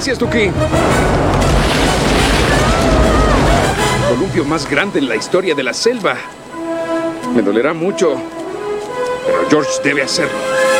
Gracias, Tuki. Columpio más grande en la historia de la selva. Me dolerá mucho, pero George debe hacerlo.